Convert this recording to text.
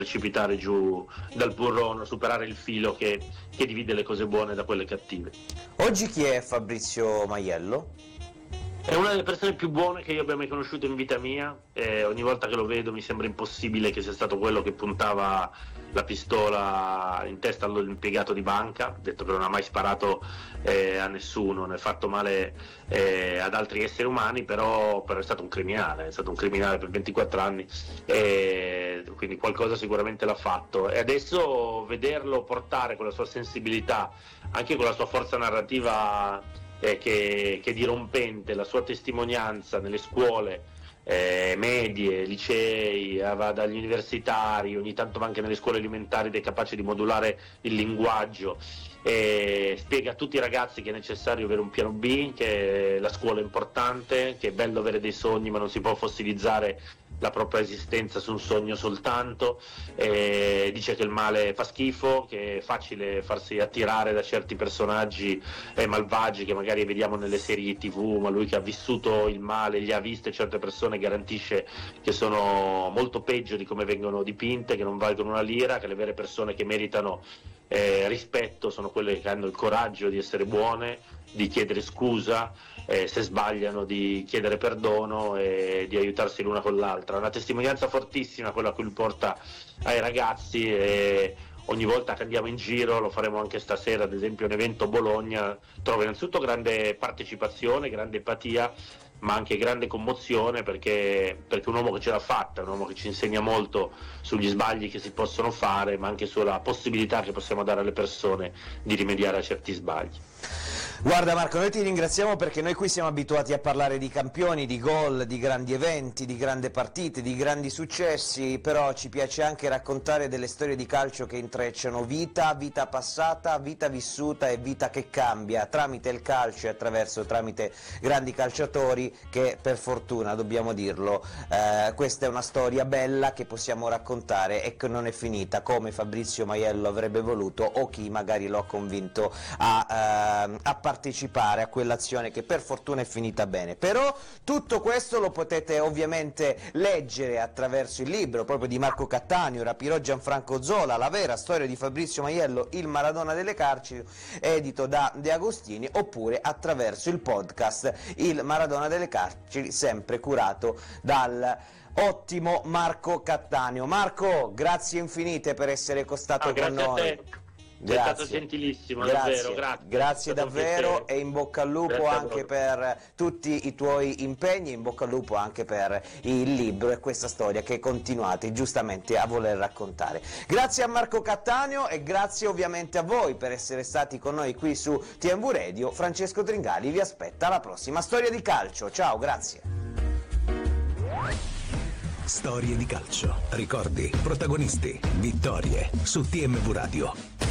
precipitare giù dal burrone, superare il filo che divide le cose buone da quelle cattive. Oggi chi è Fabrizio Maiello? È una delle persone più buone che io abbia mai conosciuto in vita mia, ogni volta che lo vedo mi sembra impossibile che sia stato quello che puntava la pistola in testa all'impiegato di banca, detto che non ha mai sparato a nessuno, né fatto male ad altri esseri umani, però è stato un criminale per 24 anni, quindi qualcosa sicuramente l'ha fatto, e adesso vederlo portare con la sua sensibilità, anche con la sua forza narrativa che è dirompente, la sua testimonianza nelle scuole medie, licei, va dagli universitari, ogni tanto va anche nelle scuole elementari ed è capace di modulare il linguaggio, spiega a tutti i ragazzi che è necessario avere un piano B, che la scuola è importante, che è bello avere dei sogni ma non si può fossilizzare la propria esistenza su un sogno soltanto, dice che il male fa schifo, che è facile farsi attirare da certi personaggi malvagi che magari vediamo nelle serie TV, ma lui che ha vissuto il male, li ha viste certe persone, garantisce che sono molto peggio di come vengono dipinte, che non valgono una lira, che le vere persone che meritano rispetto sono quelle che hanno il coraggio di essere buone, di chiedere scusa, se sbagliano di chiedere perdono e di aiutarsi l'una con l'altra. Una testimonianza fortissima quella che lui porta ai ragazzi, e ogni volta che andiamo in giro, lo faremo anche stasera ad esempio un evento a Bologna, trovo innanzitutto grande partecipazione, grande empatia, ma anche grande commozione perché un uomo che ce l'ha fatta, un uomo che ci insegna molto sugli sbagli che si possono fare, ma anche sulla possibilità che possiamo dare alle persone di rimediare a certi sbagli. Guarda Marco, noi ti ringraziamo perché noi qui siamo abituati a parlare di campioni, di gol, di grandi eventi, di grandi partite, di grandi successi, però ci piace anche raccontare delle storie di calcio che intrecciano vita, vita passata, vita vissuta e vita che cambia tramite il calcio e tramite grandi calciatori che, per fortuna, dobbiamo dirlo, questa è una storia bella che possiamo raccontare e che non è finita come Fabrizio Maiello avrebbe voluto o chi magari lo ha convinto a partecipare a quell'azione che per fortuna è finita bene. Però tutto questo lo potete ovviamente leggere attraverso il libro proprio di Marco Cattaneo, Rapirò Gianfranco Zola, la vera storia di Fabrizio Maiello, il Maradona delle carceri, edito da De Agostini, oppure attraverso il podcast Il Maradona delle carceri, sempre curato dal ottimo Marco Cattaneo. Marco, grazie infinite per essere costato con noi. Sei stato gentilissimo, davvero, grazie davvero, e in bocca al lupo anche per tutti i tuoi impegni, in bocca al lupo anche per il libro e questa storia che continuate giustamente a voler raccontare. Grazie a Marco Cattaneo e grazie ovviamente a voi per essere stati con noi qui su TMV Radio. Francesco Tringali vi aspetta alla prossima storia di calcio. Ciao, grazie. Storie di calcio, ricordi, protagonisti, vittorie su TMV Radio.